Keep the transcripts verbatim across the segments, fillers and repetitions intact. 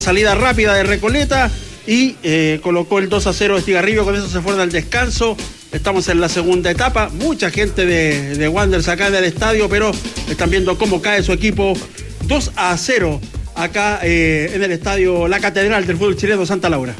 salida rápida de Recoleta y eh, colocó el dos a cero de Estigarribia. Con eso se fueron al descanso. Estamos en la segunda etapa. Mucha gente de, de Wanderers acá en el estadio, pero están viendo cómo cae su equipo. dos a cero acá eh, en el estadio La Catedral del fútbol chileno, Santa Laura.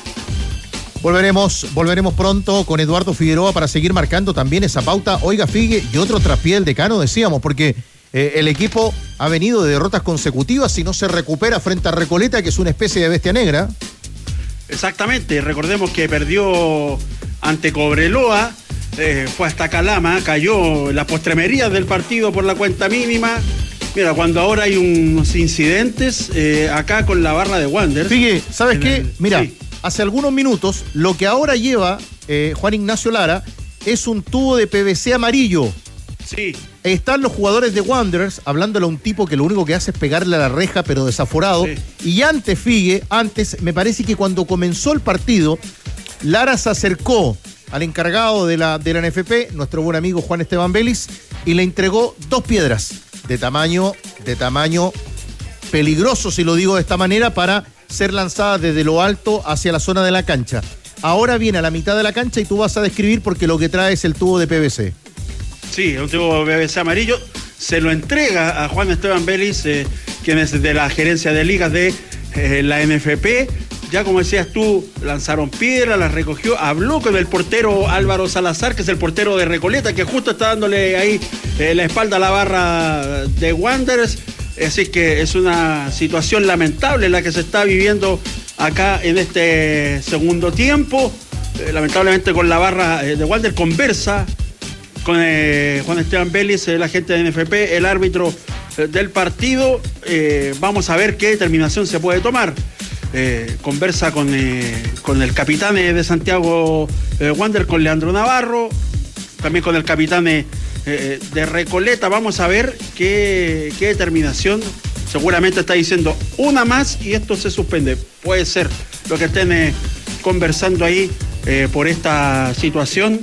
Volveremos, volveremos pronto con Eduardo Figueroa para seguir marcando también esa pauta. Oiga, Figue, y otro traspié del decano, decíamos, porque eh, el equipo ha venido de derrotas consecutivas y no se recupera frente a Recoleta, que es una especie de bestia negra. Exactamente, recordemos que perdió ante Cobreloa, eh, fue hasta Calama, cayó en la postremería del partido por la cuenta mínima. Mira, cuando ahora hay unos incidentes eh, acá con la barra de Wanderers. Figue, ¿sabes qué? El... Mira, sí. Hace algunos minutos, lo que ahora lleva eh, Juan Ignacio Lara es un tubo de P V C amarillo. Sí. Están los jugadores de Wanderers hablándole a un tipo que lo único que hace es pegarle a la reja, pero desaforado. Sí. Y antes, Figue, antes, me parece que cuando comenzó el partido, Lara se acercó al encargado de la, de la N F P, nuestro buen amigo Juan Esteban Vélez, y le entregó dos piedras de tamaño, de tamaño peligroso, si lo digo de esta manera, para ser lanzada desde lo alto hacia la zona de la cancha. Ahora viene a la mitad de la cancha y tú vas a describir porque lo que trae es el tubo de P V C. Sí, un tubo de P V C amarillo. Se lo entrega a Juan Esteban Vélez, eh, quien es de la gerencia de ligas de eh, la N F P. Ya como decías tú, lanzaron piedras, las recogió, habló con el portero Álvaro Salazar, que es el portero de Recoleta, que justo está dándole ahí eh, la espalda a la barra de Wanderers. Así que es una situación lamentable la que se está viviendo acá en este segundo tiempo. Eh, lamentablemente con la barra eh, de Wanderers conversa con eh, Juan Esteban Vélez, el agente de N F P, el árbitro eh, del partido. Eh, vamos a ver qué determinación se puede tomar. Eh, conversa con, eh, con el capitán de Santiago eh, Wanderers, con Leandro Navarro, también con el capitán eh, eh, de Recoleta. Vamos a ver qué, qué determinación. Seguramente está diciendo una más y esto se suspende. Puede ser lo que estén eh, conversando ahí eh, por esta situación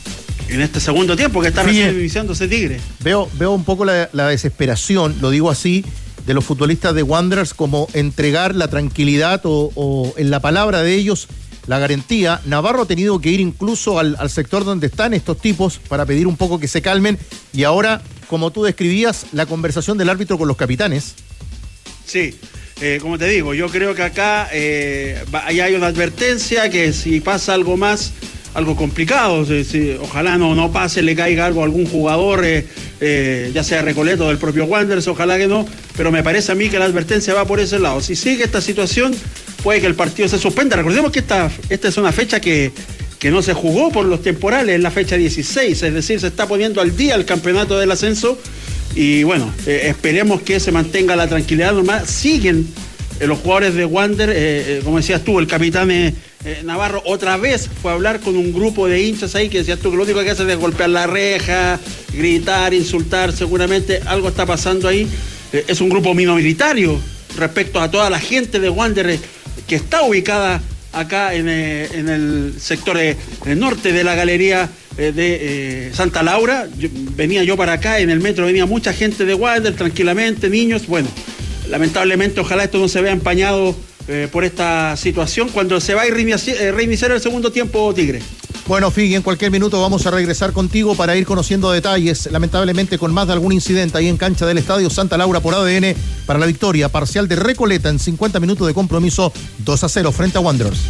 en este segundo tiempo que está sí, recién iniciándose Tigre. Veo, veo un poco la, la desesperación, lo digo así, de los futbolistas de Wanderers, como entregar la tranquilidad o, o en la palabra de ellos la garantía. Navarro ha tenido que ir incluso al, al sector donde están estos tipos para pedir un poco que se calmen, y ahora, como tú describías, la conversación del árbitro con los capitanes. Sí, eh, como te digo, yo creo que acá eh, hay, hay una advertencia que si pasa algo más, algo complicado, si, si, ojalá no, no pase, le caiga algo a algún jugador, eh, eh, ya sea Recoleto o del propio Wanderers, ojalá que no, pero me parece a mí que la advertencia va por ese lado. Si sigue esta situación, puede que el partido se suspenda. Recordemos que esta, esta es una fecha que, que no se jugó por los temporales, es la fecha dieciséis, es decir, se está poniendo al día el campeonato del ascenso, y bueno, eh, esperemos que se mantenga la tranquilidad normal. Siguen eh, los jugadores de Wanderers, eh, eh, como decías tú, el capitán eh, eh, Navarro otra vez fue a hablar con un grupo de hinchas ahí, que decías tú que lo único que hace es golpear la reja, gritar, insultar. Seguramente algo está pasando ahí. Eh, es un grupo minoritario respecto a toda la gente de Wanderers que está ubicada acá en, eh, en el sector eh, norte de la galería eh, de eh, Santa Laura. Yo, venía yo para acá, en el metro venía mucha gente de Wanderers, tranquilamente, niños. Bueno, lamentablemente ojalá esto no se vea empañado eh, por esta situación cuando se va a reiniciar, reiniciar el segundo tiempo, Tigre. Bueno, Figue, en cualquier minuto vamos a regresar contigo para ir conociendo detalles, lamentablemente con más de algún incidente ahí en cancha del Estadio Santa Laura por A D N, para la victoria parcial de Recoleta en cincuenta minutos de compromiso, dos a cero frente a Wanderers.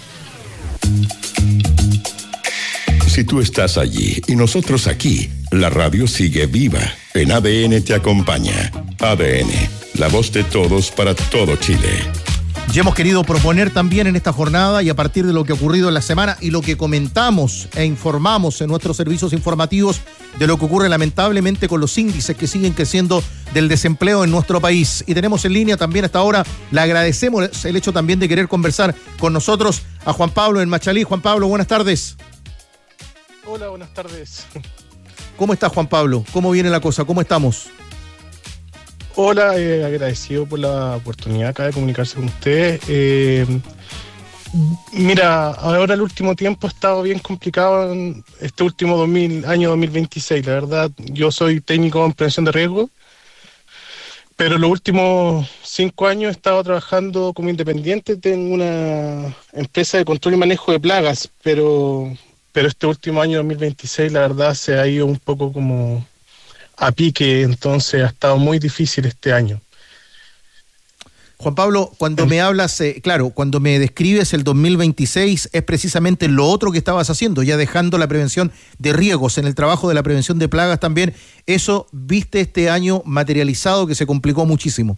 Si tú estás allí y nosotros aquí, la radio sigue viva. En A D N te acompaña. A D N, la voz de todos para todo Chile. Ya hemos querido proponer también en esta jornada, y a partir de lo que ha ocurrido en la semana y lo que comentamos e informamos en nuestros servicios informativos, de lo que ocurre lamentablemente con los índices que siguen creciendo del desempleo en nuestro país. Y tenemos en línea también hasta ahora, le agradecemos el hecho también de querer conversar con nosotros a Juan Pablo en Machalí. Juan Pablo, buenas tardes. Hola, buenas tardes. ¿Cómo está, Juan Pablo? ¿Cómo viene la cosa? ¿Cómo estamos? Hola, eh, agradecido por la oportunidad acá de comunicarse con ustedes. Eh, mira, ahora el último tiempo ha estado bien complicado en este último dos mil, año dos mil veintiséis. La verdad, yo soy técnico en prevención de riesgo pero los últimos cinco años he estado trabajando como independiente. Tengo una empresa de control y manejo de plagas, pero, pero este último año, dos mil veintiséis, la verdad se ha ido un poco como a pique, entonces ha estado muy difícil este año. Juan Pablo, cuando me hablas, eh, claro, cuando me describes el dos mil veintiséis, es precisamente lo otro que estabas haciendo, ya dejando la prevención de riesgos, en el trabajo de la prevención de plagas también. ¿Eso viste este año materializado, que se complicó muchísimo?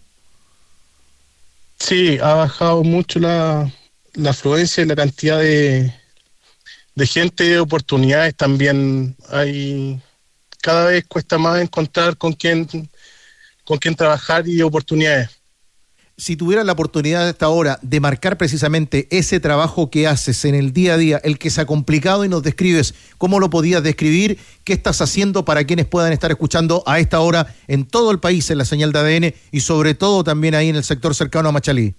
Sí, ha bajado mucho la, la afluencia y la cantidad de, de gente y de oportunidades también. Hay, cada vez cuesta más encontrar con quién, con quién trabajar y oportunidades. Si tuvieras la oportunidad hasta ahora de marcar precisamente ese trabajo que haces en el día a día, el que se ha complicado, y nos describes, ¿cómo lo podías describir? ¿Qué estás haciendo para quienes puedan estar escuchando a esta hora en todo el país en la señal de A D N y sobre todo también ahí en el sector cercano a Machalí?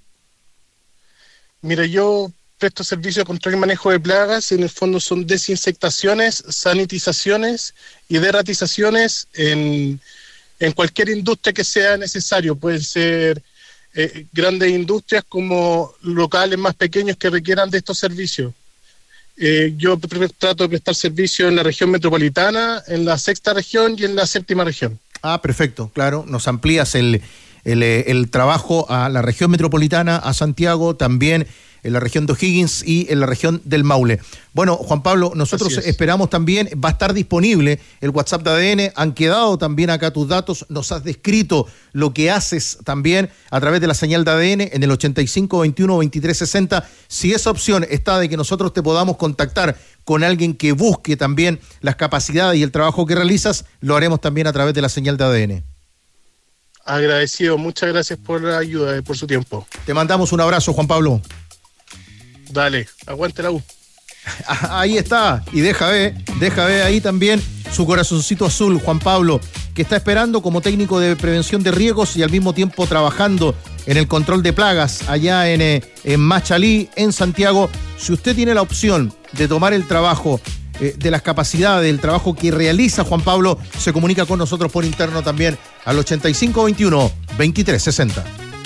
Mira, yo presto servicio de control y manejo de plagas. En el fondo son desinsectaciones, sanitizaciones y deratizaciones en, en cualquier industria que sea necesario. Pueden ser Eh, grandes industrias como locales más pequeños que requieran de estos servicios. Eh, yo trato de prestar servicio en la región metropolitana, en la sexta región y en la séptima región. Ah, perfecto, claro. Nos amplías el, el, el trabajo a la región metropolitana, a Santiago, también en la región de O'Higgins y en la región del Maule. Bueno, Juan Pablo, nosotros esperamos también, va a estar disponible el WhatsApp de A D N, han quedado también acá tus datos, nos has descrito lo que haces también a través de la señal de A D N en el ochenta y cinco, veintiuno, veintitrés, sesenta. Si esa opción está de que nosotros te podamos contactar con alguien que busque también las capacidades y el trabajo que realizas, lo haremos también a través de la señal de A D N. Agradecido, muchas gracias por la ayuda y por su tiempo. Te mandamos un abrazo, Juan Pablo. Dale, aguante la U. Ahí está, y deja ver, deja ver ahí también su corazoncito azul, Juan Pablo, que está esperando como técnico de prevención de riesgos y al mismo tiempo trabajando en el control de plagas allá en, en Machalí, en Santiago. Si usted tiene la opción de tomar el trabajo, eh, de las capacidades, del trabajo que realiza Juan Pablo, se comunica con nosotros por interno también al ochenta y cinco, veintiuno, veintitrés, sesenta.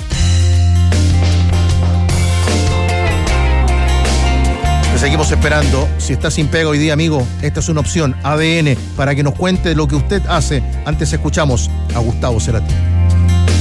Seguimos esperando. Si está sin pega hoy día, amigo, esta es una opción, A D N, para que nos cuente lo que usted hace. Antes escuchamos a Gustavo Cerati.